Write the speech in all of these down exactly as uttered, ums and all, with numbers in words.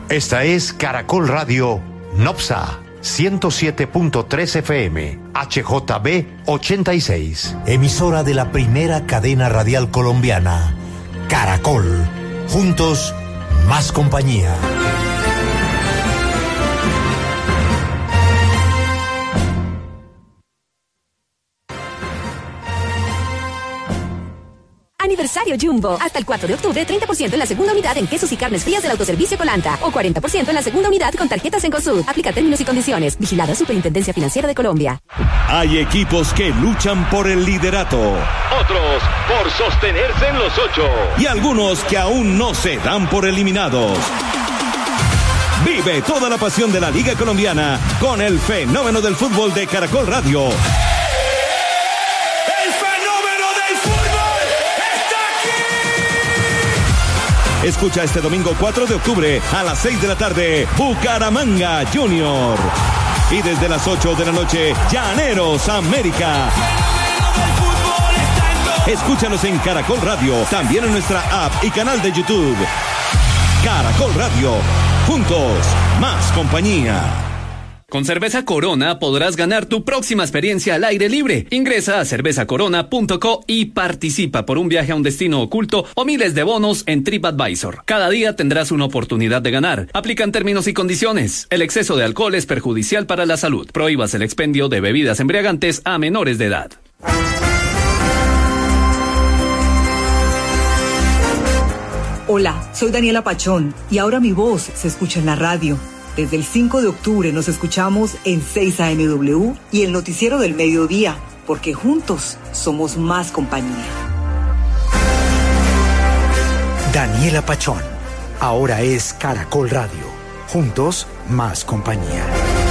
Esta es Caracol Radio Nopsa ciento siete punto tres F M, H J B ochenta y seis. Emisora de la primera cadena radial colombiana, Caracol. Juntos, más compañía. Aniversario Jumbo. Hasta el cuatro de octubre, treinta por ciento en la segunda unidad en quesos y carnes frías del autoservicio Colanta. O cuarenta por ciento en la segunda unidad con tarjetas Cencosud. Aplica términos y condiciones. Vigilada Superintendencia Financiera de Colombia. Hay equipos que luchan por el liderato. Otros por sostenerse en los ocho. Y algunos que aún no se dan por eliminados. Vive toda la pasión de la Liga Colombiana con el fenómeno del fútbol de Caracol Radio. Escucha este domingo cuatro de octubre a las seis de la tarde, Bucaramanga Junior. Y desde las ocho de la noche, Llaneros América. Escúchanos en Caracol Radio, también en nuestra app y canal de YouTube. Caracol Radio, juntos, más compañía. Con Cerveza Corona podrás ganar tu próxima experiencia al aire libre. Ingresa a cerveza corona punto co y participa por un viaje a un destino oculto o miles de bonos en TripAdvisor. Cada día tendrás una oportunidad de ganar. Aplican términos y condiciones. El exceso de alcohol es perjudicial para la salud. Prohíbas el expendio de bebidas embriagantes a menores de edad. Hola, soy Daniela Pachón y ahora mi voz se escucha en la radio. Desde el cinco de octubre nos escuchamos en seis A M W y el noticiero del mediodía, porque juntos somos más compañía. Daniela Pachón, ahora es Caracol Radio. Juntos, más compañía.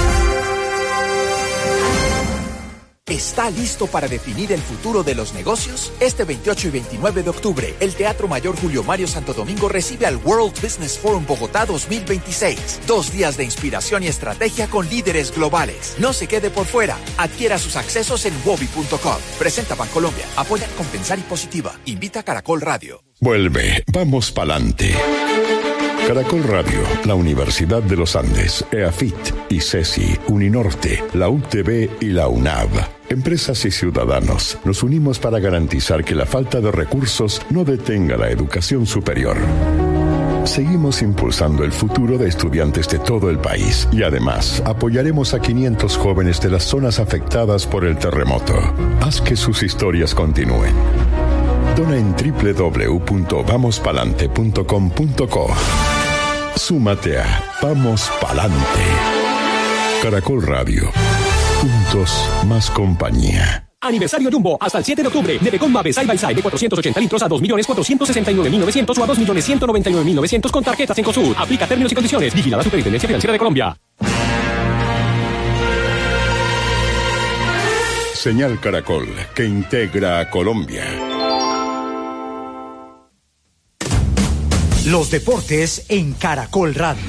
¿Está listo para definir el futuro de los negocios? Este veintiocho y veintinueve de octubre, el Teatro Mayor Julio Mario Santo Domingo recibe al World Business Forum Bogotá dos mil veintiséis. Dos días de inspiración y estrategia con líderes globales. No se quede por fuera. Adquiera sus accesos en wobi punto com. Presenta Bancolombia. Apoya Compensar y Positiva. Invita a Caracol Radio. Vuelve. Vamos pa'lante. Caracol Radio, la Universidad de los Andes, EAFIT, ICESI, Uninorte, la U T B y la UNAV. Empresas y ciudadanos, nos unimos para garantizar que la falta de recursos no detenga la educación superior. Seguimos impulsando el futuro de estudiantes de todo el país y además apoyaremos a quinientos jóvenes de las zonas afectadas por el terremoto. Haz que sus historias continúen. Dona en doble u doble u doble u punto vamos palante punto com punto co. Súmate a Vamos Palante. Caracol Radio. Juntos, más compañía. Aniversario Jumbo, hasta el siete de octubre. Nevecon Mave Side by Side de cuatrocientos ochenta litros a dos millones cuatrocientos sesenta y nueve mil novecientos o a dos millones ciento noventa y nueve mil novecientos con tarjetas Cencosud. Aplica términos y condiciones. Vigilada Superintendencia Financiera de Colombia. Señal Caracol, que integra a Colombia. Los deportes en Caracol Radio.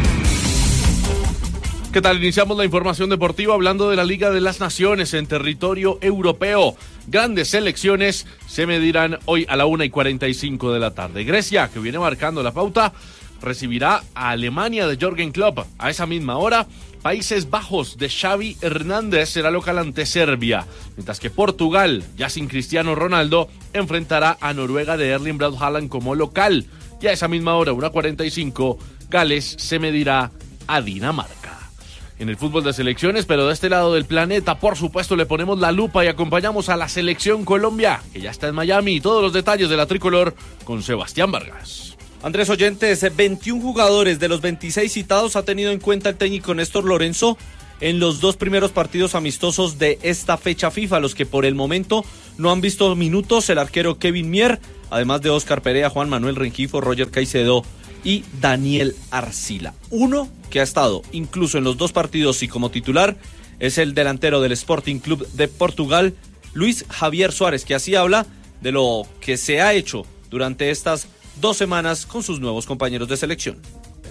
¿Qué tal? Iniciamos la información deportiva hablando de la Liga de las Naciones en territorio europeo. Grandes selecciones se medirán hoy a la una y cuarenta y cinco de la tarde. Grecia, que viene marcando la pauta, recibirá a Alemania de Jürgen Klopp. A esa misma hora, Países Bajos de Xavi Hernández será local ante Serbia, mientras que Portugal, ya sin Cristiano Ronaldo, enfrentará a Noruega de Erling Braut Haaland como local. Y a esa misma hora, una cuarenta y cinco, Gales se medirá a Dinamarca. En el fútbol de selecciones, pero de este lado del planeta, por supuesto, le ponemos la lupa y acompañamos a la Selección Colombia, que ya está en Miami, y todos los detalles de la tricolor con Sebastián Vargas. Andrés Oyentes, veintiún jugadores de los veintiséis citados ha tenido en cuenta el técnico Néstor Lorenzo en los dos primeros partidos amistosos de esta fecha FIFA, los que por el momento no han visto minutos: el arquero Kevin Mier, además de Óscar Perea, Juan Manuel Rengifo, Roger Caicedo y Daniel Arcila. Uno que ha estado incluso en los dos partidos y como titular es el delantero del Sporting Club de Portugal, Luis Javier Suárez, que así habla de lo que se ha hecho durante estas dos semanas con sus nuevos compañeros de selección.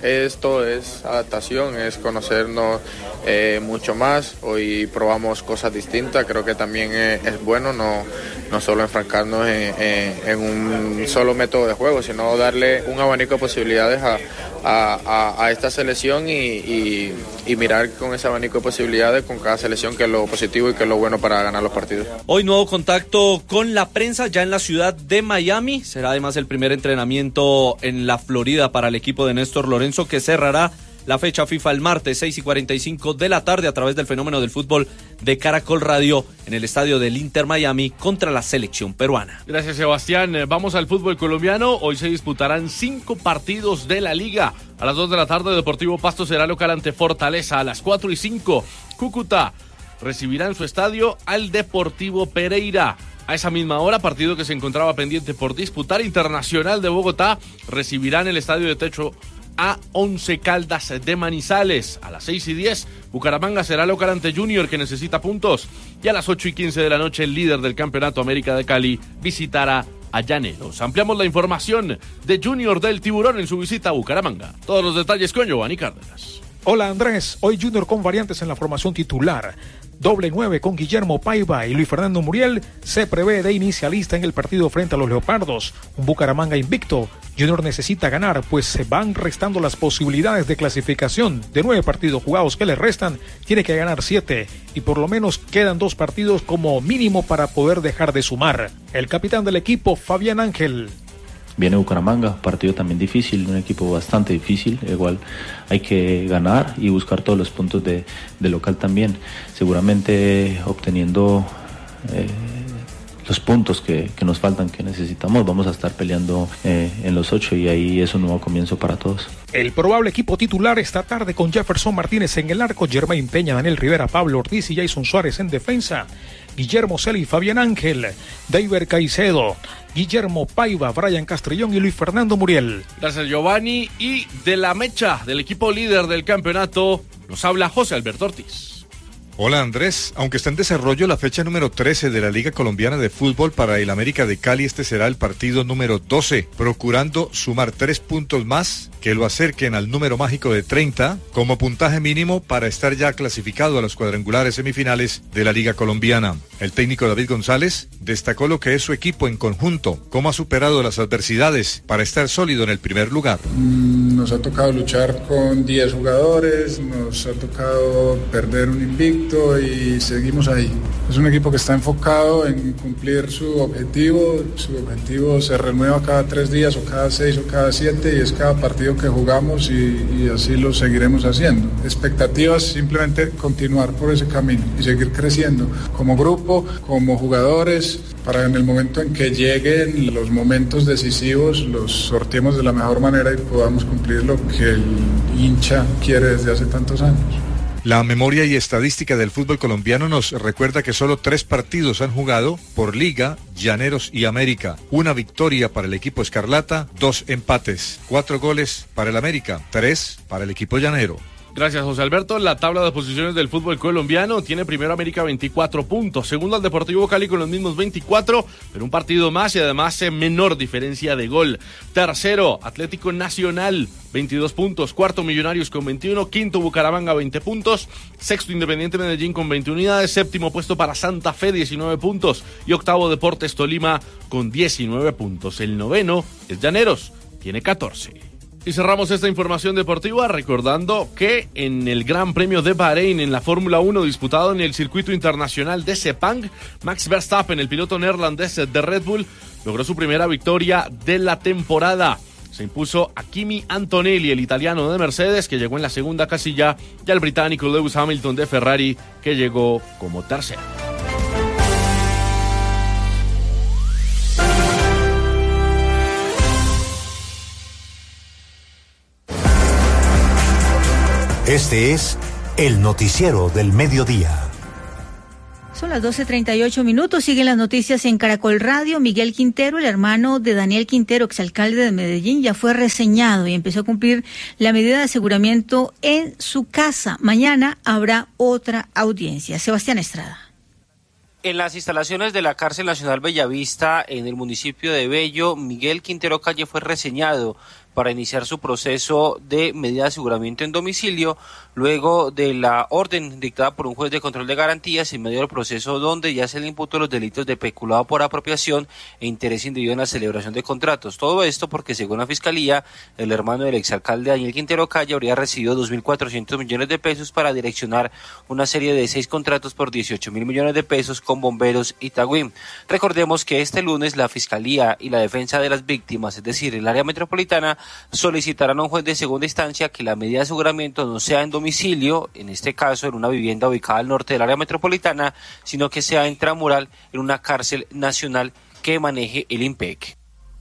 esto es adaptación, es conocernos eh, mucho más. Hoy probamos cosas distintas, creo que también es, es bueno no, no solo enfrancarnos en, en, en un solo método de juego, sino darle un abanico de posibilidades a, a, a, a esta selección y, y, y mirar con ese abanico de posibilidades con cada selección qué es lo positivo y qué es lo bueno para ganar los partidos. Hoy nuevo contacto con la prensa ya en la ciudad de Miami. Será además el primer entrenamiento en la Florida para el equipo de Néstor Lorenzo, que cerrará la fecha FIFA el martes seis y cuarenta y cinco de la tarde a través del Fenómeno del Fútbol de Caracol Radio en el estadio del Inter Miami contra la selección peruana. Gracias, Sebastián. Vamos al fútbol colombiano. Hoy se disputarán cinco partidos de la liga. A las dos de la tarde, Deportivo Pasto será local ante Fortaleza. A las cuatro y cinco, Cúcuta recibirá en su estadio al Deportivo Pereira. A esa misma hora, partido que se encontraba pendiente por disputar, Internacional de Bogotá recibirá en el estadio de techo a Once Caldas de Manizales. A las seis y diez, Bucaramanga será local ante Junior, que necesita puntos. Y a las ocho y quince de la noche, el líder del Campeonato América de Cali visitará a Llaneros. Ampliamos la información de Junior del Tiburón en su visita a Bucaramanga. Todos los detalles con Giovanni Cárdenas. Hola Andrés, hoy Junior con variantes en la formación titular. Doble nueve con Guillermo Paiva y Luis Fernando Muriel se prevé de inicialista en el partido frente a los Leopardos. Un Bucaramanga invicto. Junior necesita ganar, pues se van restando las posibilidades de clasificación. De nueve partidos jugados que le restan, tiene que ganar siete. Y por lo menos quedan dos partidos como mínimo para poder dejar de sumar. El capitán del equipo, Fabián Ángel. Viene Bucaramanga, partido también difícil, un equipo bastante difícil, igual hay que ganar y buscar todos los puntos de, de local también, seguramente obteniendo eh, los puntos que, que nos faltan, que necesitamos, vamos a estar peleando eh, en los ocho y ahí es un nuevo comienzo para todos. El probable equipo titular esta tarde con Jefferson Martínez en el arco, Germain Peña, Daniel Rivera, Pablo Ortiz y Jason Suárez en defensa, Guillermo Celi, Fabián Ángel, Deiber Caicedo, Guillermo Paiva, Brian Castrillón y Luis Fernando Muriel. Gracias, Giovanni. Y de la mecha del equipo líder del campeonato nos habla José Alberto Ortiz. Hola Andrés, aunque está en desarrollo la fecha número trece de la Liga Colombiana de Fútbol para el América de Cali, este será el partido número doce, procurando sumar tres puntos más que lo acerquen al número mágico de treinta como puntaje mínimo para estar ya clasificado a los cuadrangulares semifinales de la Liga Colombiana. El técnico David González destacó lo que es su equipo en conjunto, cómo ha superado las adversidades para estar sólido en el primer lugar. Nos ha tocado luchar con diez jugadores, nos ha tocado perder un invicto y seguimos ahí. Es un equipo que está enfocado en cumplir su objetivo, su objetivo se renueva cada tres días o cada seis o cada siete y es cada partido que jugamos y, y así lo seguiremos haciendo. Expectativas, simplemente continuar por ese camino y seguir creciendo como grupo, como jugadores, para en el momento en que lleguen los momentos decisivos los sorteemos de la mejor manera y podamos cumplir lo que el hincha quiere desde hace tantos años. La memoria y estadística del fútbol colombiano nos recuerda que solo tres partidos han jugado por Liga, Llaneros y América. Una victoria para el equipo Escarlata, dos empates, cuatro goles para el América, tres para el equipo llanero. Gracias, José Alberto. La tabla de posiciones del fútbol colombiano tiene primero América veinticuatro puntos, segundo al Deportivo Cali con los mismos veinticuatro, pero un partido más y además en menor diferencia de gol. Tercero, Atlético Nacional, veintidós puntos, cuarto Millonarios con veintiuno, quinto Bucaramanga veinte puntos, sexto Independiente Medellín con veinte unidades, séptimo puesto para Santa Fe diecinueve puntos y octavo Deportes Tolima con diecinueve puntos. El noveno es Llaneros, tiene catorce. Y cerramos esta información deportiva recordando que en el Gran Premio de Bahrein en la Fórmula uno disputado en el circuito internacional de Sepang, Max Verstappen, el piloto neerlandés de Red Bull, logró su primera victoria de la temporada. Se impuso a Kimi Antonelli, el italiano de Mercedes, que llegó en la segunda casilla, y al británico Lewis Hamilton de Ferrari, que llegó como tercero. Este es el noticiero del mediodía. Son las doce treinta y ocho minutos, siguen las noticias en Caracol Radio. Miguel Quintero, el hermano de Daniel Quintero, exalcalde de Medellín, ya fue reseñado y empezó a cumplir la medida de aseguramiento en su casa. Mañana habrá otra audiencia. Sebastián Estrada. En las instalaciones de la Cárcel Nacional Bellavista, en el municipio de Bello, Miguel Quintero Calle fue reseñado para iniciar su proceso de medida de aseguramiento en domicilio, luego de la orden dictada por un juez de control de garantías en medio del proceso donde ya se le imputó los delitos de peculado por apropiación e interés indebido en la celebración de contratos. Todo esto porque, según la Fiscalía, el hermano del exalcalde Daniel Quintero Calle habría recibido dos mil cuatrocientos millones de pesos para direccionar una serie de seis contratos por dieciocho mil millones de pesos con Bomberos y Tagüín. Recordemos que este lunes la Fiscalía y la defensa de las víctimas, es decir, el área metropolitana, solicitarán a un juez de segunda instancia que la medida de aseguramiento no sea en domicilio, en este caso en una vivienda ubicada al norte del área metropolitana, sino que sea intramural en una cárcel nacional que maneje el IMPEC.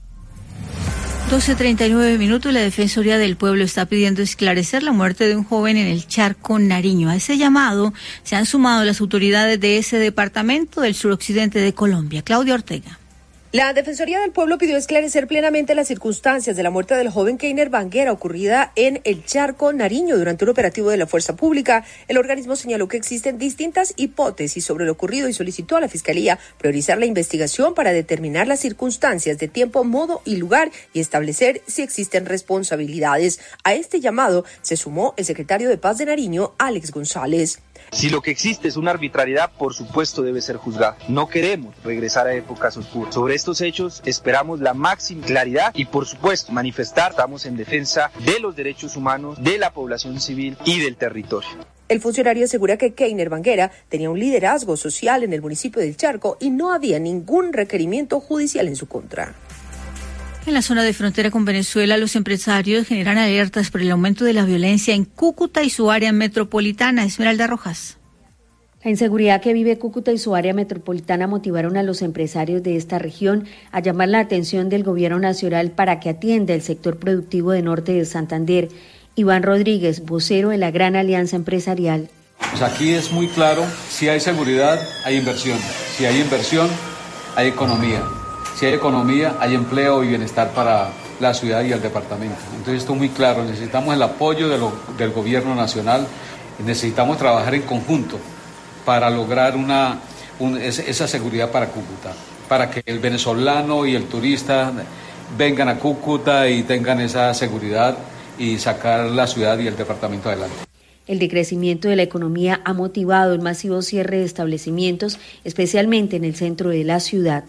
doce treinta y nueve minutos, la Defensoría del Pueblo está pidiendo esclarecer la muerte de un joven en el Charco, Nariño. A ese llamado se han sumado las autoridades de ese departamento del suroccidente de Colombia. Claudia Ortega. La Defensoría del Pueblo pidió esclarecer plenamente las circunstancias de la muerte del joven Keiner Banguera ocurrida en el Charco, Nariño, durante un operativo de la Fuerza Pública. El organismo señaló que existen distintas hipótesis sobre lo ocurrido y solicitó a la Fiscalía priorizar la investigación para determinar las circunstancias de tiempo, modo y lugar y establecer si existen responsabilidades. A este llamado se sumó el secretario de Paz de Nariño, Alex González. Si lo que existe es una arbitrariedad, por supuesto debe ser juzgada. No queremos regresar a épocas oscuras. Sobre estos hechos esperamos la máxima claridad y, por supuesto, manifestar estamos en defensa de los derechos humanos, de la población civil y del territorio. El funcionario asegura que Keiner Banguera tenía un liderazgo social en el municipio del Charco y no había ningún requerimiento judicial en su contra. En la zona de frontera con Venezuela, los empresarios generan alertas por el aumento de la violencia en Cúcuta y su área metropolitana. Esmeralda Rojas. La inseguridad que vive Cúcuta y su área metropolitana motivaron a los empresarios de esta región a llamar la atención del gobierno nacional para que atienda el sector productivo de norte de Santander. Iván Rodríguez, vocero de la Gran Alianza Empresarial. Pues aquí es muy claro, si hay seguridad, hay inversión. Si hay inversión, hay economía. Si hay economía, hay empleo y bienestar para la ciudad y el departamento. Entonces esto es muy claro, necesitamos el apoyo de lo, del gobierno nacional y necesitamos trabajar en conjunto para lograr una, un, esa seguridad para Cúcuta, para que el venezolano y el turista vengan a Cúcuta y tengan esa seguridad y sacar la ciudad y el departamento adelante. El decrecimiento de la economía ha motivado el masivo cierre de establecimientos, especialmente en el centro de la ciudad.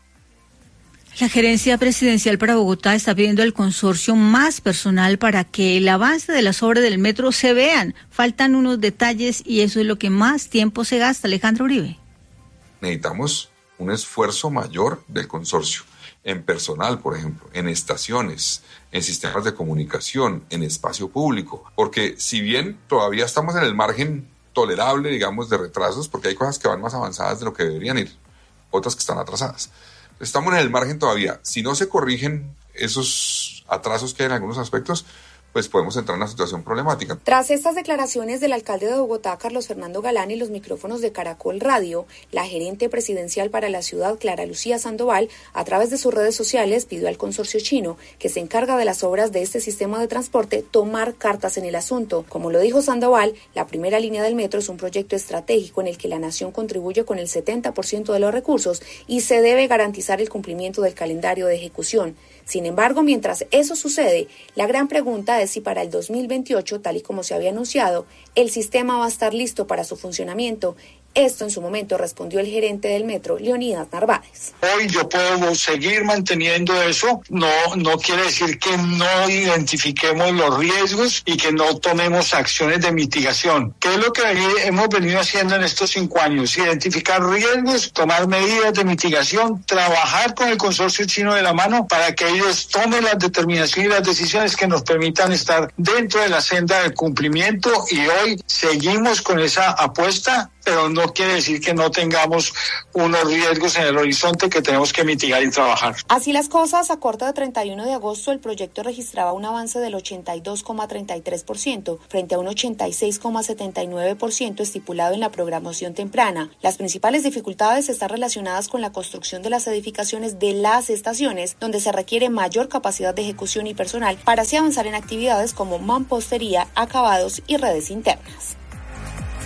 La Gerencia Presidencial para Bogotá está pidiendo al consorcio más personal para que el avance de las obras del metro se vean. Faltan unos detalles y eso es lo que más tiempo se gasta. Alejandro Uribe. Necesitamos un esfuerzo mayor del consorcio, en personal, por ejemplo, en estaciones, en sistemas de comunicación, en espacio público, porque si bien todavía estamos en el margen tolerable, digamos, de retrasos, porque hay cosas que van más avanzadas de lo que deberían ir, otras que están atrasadas. Estamos en el margen todavía. Si no se corrigen esos atrasos que hay en algunos aspectos, pues podemos entrar en una situación problemática. Tras estas declaraciones del alcalde de Bogotá, Carlos Fernando Galán, y los micrófonos de Caracol Radio, la gerente presidencial para la ciudad, Clara Lucía Sandoval, a través de sus redes sociales pidió al consorcio chino, que se encarga de las obras de este sistema de transporte, tomar cartas en el asunto. Como lo dijo Sandoval, la primera línea del metro es un proyecto estratégico en el que la nación contribuye con el setenta por ciento de los recursos y se debe garantizar el cumplimiento del calendario de ejecución. Sin embargo, mientras eso sucede, la gran pregunta es si para el dos mil veintiocho, tal y como se había anunciado, el sistema va a estar listo para su funcionamiento. Esto en su momento respondió el gerente del metro, Leonidas Narváez. Hoy yo puedo seguir manteniendo eso, no, no quiere decir que no identifiquemos los riesgos y que no tomemos acciones de mitigación. ¿Qué es lo que hemos venido haciendo en estos cinco años? Identificar riesgos, tomar medidas de mitigación, trabajar con el consorcio chino de la mano para que ellos tomen las determinaciones y las decisiones que nos permitan estar dentro de la senda del cumplimiento, y hoy seguimos con esa apuesta, pero no quiere decir que no tengamos unos riesgos en el horizonte que tenemos que mitigar y trabajar. Así las cosas, a corte de treinta y uno de agosto, el proyecto registraba un avance del ochenta y dos coma treinta y tres por ciento frente a un ochenta y seis coma setenta y nueve por ciento estipulado en la programación temprana. Las principales dificultades están relacionadas con la construcción de las edificaciones de las estaciones, donde se requiere mayor capacidad de ejecución y personal para así avanzar en actividades como mampostería, acabados y redes internas.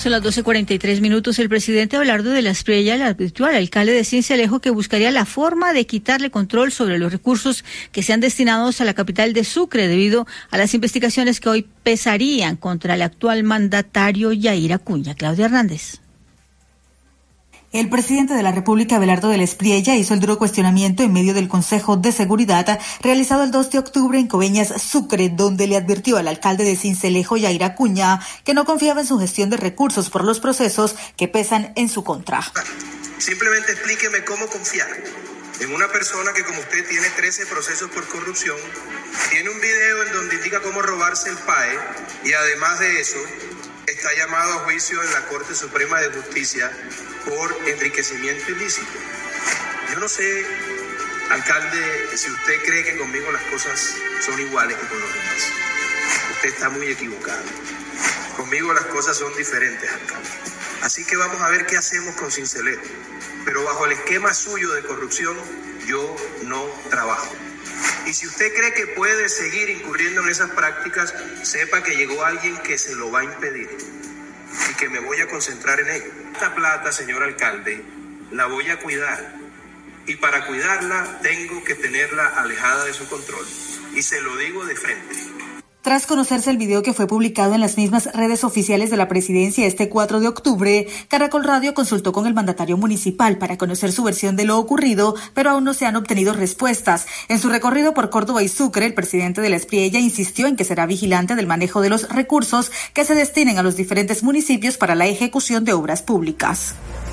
Son las doce cuarenta y tres minutos. El presidente Abelardo de la Espriella le advirtió al alcalde de Sincelejo que buscaría la forma de quitarle control sobre los recursos que sean destinados a la capital de Sucre debido a las investigaciones que hoy pesarían contra el actual mandatario Yair Acuña. Claudia Hernández. El presidente de la República, Abelardo de la Espriella, hizo el duro cuestionamiento en medio del Consejo de Seguridad realizado el dos de octubre en Coveñas, Sucre, donde le advirtió al alcalde de Sincelejo, Yair Acuña, que no confiaba en su gestión de recursos por los procesos que pesan en su contra. Simplemente explíqueme cómo confiar en una persona que, como usted, tiene trece procesos por corrupción, tiene un video en donde indica cómo robarse el P A E y además de eso está llamado a juicio en la Corte Suprema de Justicia por enriquecimiento ilícito. Yo no sé, alcalde, si usted cree que conmigo las cosas son iguales que con los demás. Usted está muy equivocado. Conmigo las cosas son diferentes, alcalde. Así que vamos a ver qué hacemos con Sincelejo. Pero bajo el esquema suyo de corrupción, yo no trabajo. Y si usted cree que puede seguir incurriendo en esas prácticas, sepa que llegó alguien que se lo va a impedir y que me voy a concentrar en ello. Esta plata, señor alcalde, la voy a cuidar y para cuidarla tengo que tenerla alejada de su control y se lo digo de frente. Tras conocerse el video que fue publicado en las mismas redes oficiales de la presidencia este cuatro de octubre, Caracol Radio consultó con el mandatario municipal para conocer su versión de lo ocurrido, pero aún no se han obtenido respuestas. En su recorrido por Córdoba y Sucre, el presidente de la Espriella insistió en que será vigilante del manejo de los recursos que se destinen a los diferentes municipios para la ejecución de obras públicas.